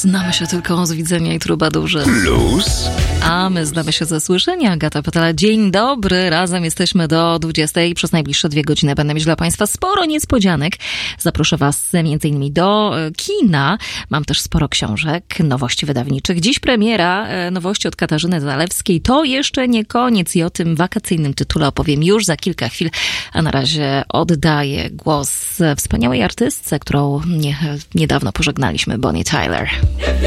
Znamy się tylko z widzenia i trubadurze. Plus. A my znamy się ze słyszenia. Agata Pytala, dzień dobry. Razem jesteśmy do 20. Przez najbliższe 2 godziny będę mieć dla Państwa sporo niespodzianek. Zaproszę Was m.in. do kina. Mam też sporo książek, nowości wydawniczych. Dziś premiera nowości od Katarzyny Zalewskiej. To jeszcze nie koniec i o tym wakacyjnym tytule opowiem już za kilka chwil. A na razie oddaję głos wspaniałej artystce, którą niedawno pożegnaliśmy, Bonnie Tyler.